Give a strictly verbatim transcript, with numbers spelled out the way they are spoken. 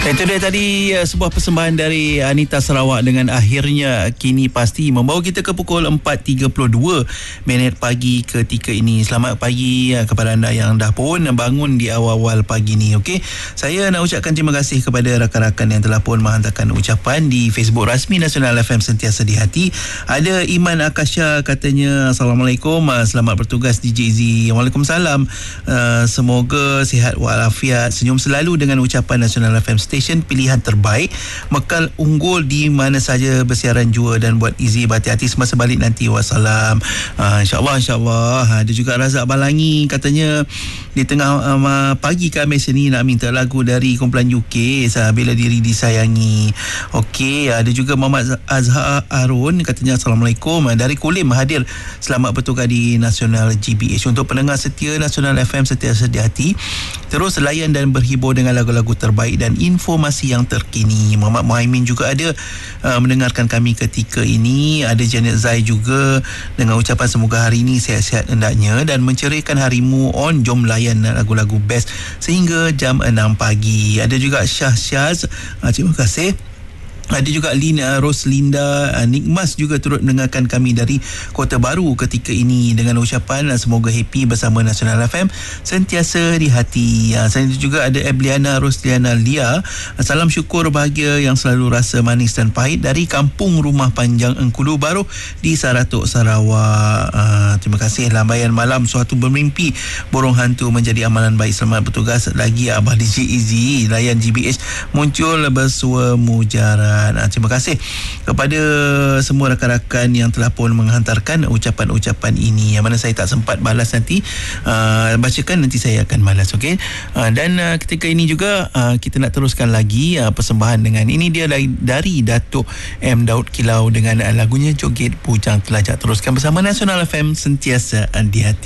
Itu dia tadi uh, sebuah persembahan dari Anita Sarawak dengan Akhirnya Kini Pasti, membawa kita ke pukul empat tiga puluh dua minit pagi ketika ini. Selamat pagi uh, kepada anda yang dah pun bangun di awal-awal pagi ni. Okey, saya nak ucapkan terima kasih kepada rakan-rakan yang telah pun menghantarkan ucapan di Facebook rasmi Nasional F M Sentiasa di Hati. Ada Iman Akasha katanya, Assalamualaikum, uh, selamat bertugas D J Z. Waalaikumsalam. Uh, semoga sihat walafiat, senyum selalu dengan ucapan Nasional F M stesen pilihan terbaik, mekal unggul di mana saja bersiaran jua, dan buat easy berhati-hati semasa balik nanti. Wassalam. uh, InsyaAllah InsyaAllah. Ada juga Razak Balangi katanya, di tengah um, pagi Khamis ni nak minta lagu dari kumpulan U K, Bila Diri Disayangi. Okey, ada juga Muhammad Azhar Arun katanya, Assalamualaikum, dari Kulim hadir, selamat bertugas di Nasional G B H. Untuk pendengar setia Nasional F M Sentiasa di Hati, terus layan dan berhibur dengan lagu-lagu terbaik dan informasi yang terkini. Muhammad Muhaimin juga ada uh, mendengarkan kami ketika ini. Ada Janet Zai juga dengan ucapan semoga hari ini sihat-sihat hendaknya dan menceriakan harimu on. Jom layan lagu-lagu best sehingga jam enam pagi. Ada juga Syah Syaz, uh, terima kasih. Ada juga Lina Roslinda, uh, Nikmas juga turut mendengarkan kami dari Kota Baru ketika ini dengan ucapan uh, semoga happy bersama Nasional F M Sentiasa di Hati. Uh, selain itu juga ada Ebliana Rosliana Lia, uh, salam syukur bahagia yang selalu rasa manis dan pahit dari Kampung Rumah Panjang Engkulu Baru di Saratuk, Sarawak. Uh, terima kasih. Lambaian malam suatu bermimpi, burung hantu menjadi amalan baik. Selamat bertugas lagi Abah D J Easy. Layan G B H muncul bersua mujarab. Nah, terima kasih kepada semua rakan-rakan yang telah pun menghantarkan ucapan-ucapan ini, yang mana saya tak sempat balas nanti. Uh, bacakan nanti saya akan balas. Okey. Uh, dan uh, ketika ini juga uh, kita nak teruskan lagi uh, persembahan dengan ini dia dari, dari Datuk M Daud Kilau dengan uh, lagunya Joget Bujang Telajak. Teruskan bersama Nasional F M Sentiasa di Hati.